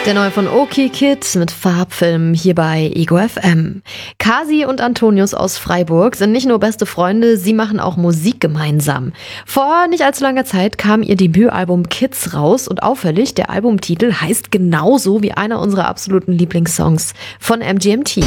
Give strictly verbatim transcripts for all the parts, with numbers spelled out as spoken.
Der neue von Oki Kid mit Farbfilm hier bei Ego F M. Kasi und Antonius aus Freiburg sind nicht nur beste Freunde, sie machen auch Musik gemeinsam. Vor nicht allzu langer Zeit kam ihr Debütalbum Kids raus und auffällig, der Albumtitel heißt genauso wie einer unserer absoluten Lieblingssongs von M G M T.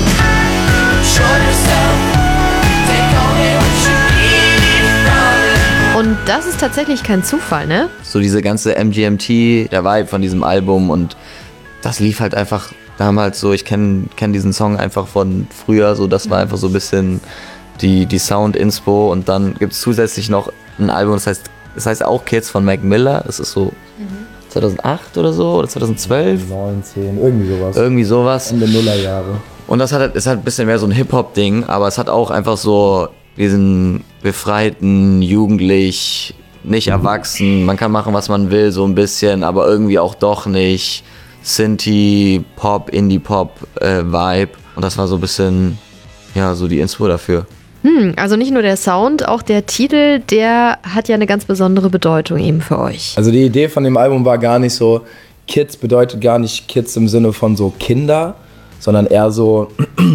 Und das ist tatsächlich kein Zufall, ne? So diese ganze M G M T, der Vibe von diesem Album, und das lief halt einfach damals so, ich kenne kenn diesen Song einfach von früher, so das war einfach so ein bisschen die, die Sound-Inspo, und dann gibt es zusätzlich noch ein Album, das heißt, das heißt auch Kids von Mac Miller, das ist so mhm. zweitausendacht oder so, oder zweitausendzwölf? neunzehn, irgendwie sowas. Irgendwie sowas. Ende Nullerjahre. Und das hat, ist halt ein bisschen mehr so ein Hip-Hop-Ding, aber es hat auch einfach so diesen befreiten, jugendlich, nicht erwachsen, man kann machen, was man will, so ein bisschen, aber irgendwie auch doch nicht. Synthie, Pop, Indie-Pop-Vibe. Äh, und das war so ein bisschen, ja, so die Inspo dafür. Hm, also nicht nur der Sound, auch der Titel, der hat ja eine ganz besondere Bedeutung eben für euch. Also die Idee von dem Album war gar nicht so, Kids bedeutet gar nicht Kids im Sinne von so Kinder, sondern eher so,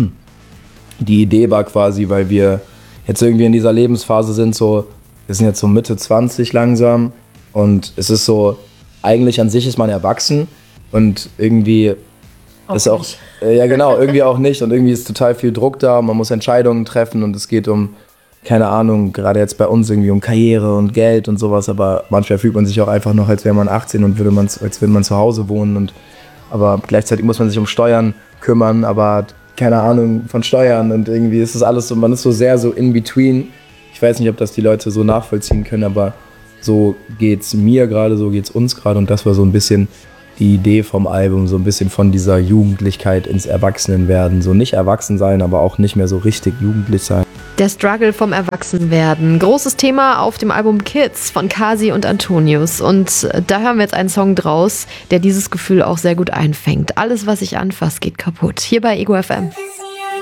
die Idee war quasi, weil wir jetzt irgendwie in dieser Lebensphase sind, so, wir sind jetzt so Mitte zwanzig langsam, und es ist so, eigentlich an sich ist man erwachsen, und irgendwie auch ist auch, äh, ja genau, irgendwie auch nicht, und irgendwie ist total viel Druck da, man muss Entscheidungen treffen, und es geht um, keine Ahnung, gerade jetzt bei uns irgendwie um Karriere und Geld und sowas, aber manchmal fühlt man sich auch einfach noch, als wäre man achtzehn und würde man, als würde man zu Hause wohnen, und aber gleichzeitig muss man sich um Steuern kümmern, aber hat keine Ahnung von Steuern, und irgendwie ist das alles so, man ist so sehr so in between. Ich weiß nicht, ob das die Leute so nachvollziehen können, aber so geht's mir gerade, so geht's uns gerade, und das war so ein bisschen die Idee vom Album, so ein bisschen von dieser Jugendlichkeit ins Erwachsenenwerden. So nicht erwachsen sein, aber auch nicht mehr so richtig jugendlich sein. Der Struggle vom Erwachsenwerden. Großes Thema auf dem Album Kids von Kasi und Antonius. Und da hören wir jetzt einen Song draus, der dieses Gefühl auch sehr gut einfängt. Alles, was ich anfasse, geht kaputt. Hier bei Ego F M.